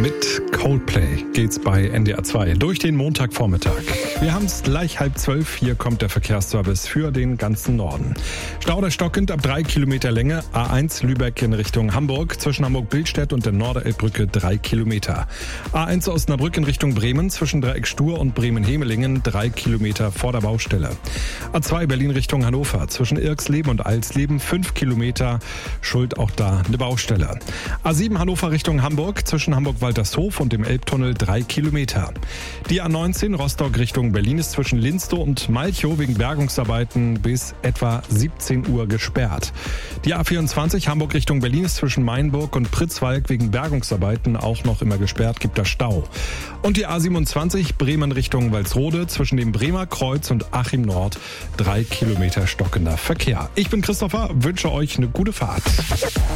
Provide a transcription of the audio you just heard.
Mit Coldplay geht's bei NDR 2 durch den Montagvormittag. Wir haben es gleich 11:30. Hier kommt der Verkehrsservice für den ganzen Norden. Stau oder stockend ab 3 Kilometer Länge. A1 Lübeck in Richtung Hamburg. Zwischen Hamburg-Billstedt und der Norderelbbrücke 3 Kilometer. A1 Osnabrück in Richtung Bremen. Zwischen Dreieck Stur und Bremen-Hemelingen 3 Kilometer vor der Baustelle. A2 Berlin Richtung Hannover. Zwischen Irksleben und Alsleben 5 Kilometer. Schuld auch da eine Baustelle. A7 Hannover Richtung Hamburg. Zwischen Hamburg-Waltershof und dem Elbtunnel 3 Kilometer. Die A19 Rostock Richtung Berlin ist zwischen Linstow und Malchow wegen Bergungsarbeiten bis etwa 17 Uhr gesperrt. Die A24 Hamburg Richtung Berlin ist zwischen Mainburg und Pritzwalk wegen Bergungsarbeiten auch noch immer gesperrt, gibt da Stau. Und die A27 Bremen Richtung Walsrode zwischen dem Bremer Kreuz und Achim Nord 3 Kilometer stockender Verkehr. Ich bin Christopher, wünsche euch eine gute Fahrt.